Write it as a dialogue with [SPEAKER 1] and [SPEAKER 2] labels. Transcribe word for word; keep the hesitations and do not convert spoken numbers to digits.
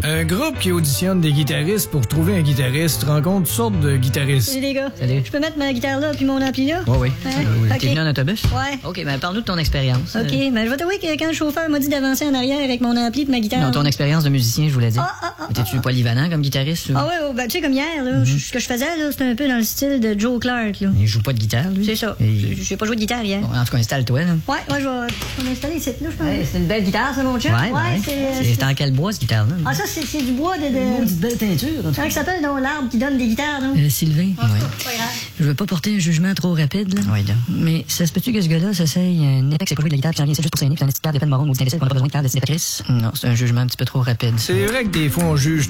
[SPEAKER 1] Un groupe qui auditionne des guitaristes pour trouver un guitariste rencontre toutes sortes de guitaristes.
[SPEAKER 2] Salut les gars.
[SPEAKER 3] Salut.
[SPEAKER 2] Je peux mettre ma guitare là puis mon ampli là?
[SPEAKER 3] Oui, oui.
[SPEAKER 2] Ouais.
[SPEAKER 3] oui.
[SPEAKER 2] OK.
[SPEAKER 3] T'es venu en autobus?
[SPEAKER 2] Ouais.
[SPEAKER 3] OK, ben parle-nous de ton expérience.
[SPEAKER 2] OK,
[SPEAKER 3] Euh,
[SPEAKER 2] ben je vais t'avouer que quand le chauffeur m'a dit d'avancer en arrière avec mon ampli et ma guitare...
[SPEAKER 3] Non, ton expérience de musicien, je voulais dire.
[SPEAKER 2] Ah, ah, ah,
[SPEAKER 3] Mais T'es-tu polyvalent comme guitariste? Ou...
[SPEAKER 2] Ah ouais, oh, ben tu sais comme hier, là,
[SPEAKER 3] Mm-hmm.
[SPEAKER 2] ce que je faisais là, c'était un peu dans le style de Joe Clark, là.
[SPEAKER 3] Il joue pas de guitare, lui?
[SPEAKER 2] C'est ça.
[SPEAKER 3] Et-
[SPEAKER 2] Je sais pas jouer de guitare hier.
[SPEAKER 3] Bon, en tout cas, installe-toi, là.
[SPEAKER 2] Ouais, ouais, je vais je vais m'installer ici, là, je pense.
[SPEAKER 3] Hey,
[SPEAKER 2] c'est une belle guitare, ça, mon chum.
[SPEAKER 3] Ouais, ouais.
[SPEAKER 2] c'est... euh,
[SPEAKER 3] C'est en quel bois, cette guitare-là?
[SPEAKER 2] Ah, ça, c'est c'est du bois de... de...
[SPEAKER 3] Maudite belle teinture.
[SPEAKER 2] Comment ça s'appelle, non, l'arbre qui donne des guitares, non?
[SPEAKER 3] Euh, Sylvain?
[SPEAKER 2] Ah,
[SPEAKER 3] Ouais.
[SPEAKER 2] c'est pas grave.
[SPEAKER 3] Je veux pas porter un jugement trop rapide, là. Oui, là. Mais ça se peut-tu que ce gars-là s'essaye un époque, c'est pas jouer de la guitare, puis j'en viens ici juste pour s'aigner, puis un petit carte de peine marron, ou d'indécile, qu'on a pas besoin de carte de cicatrice? Non, c'est un jugement un petit peu trop rapide.
[SPEAKER 1] C'est vrai que des fois, on juge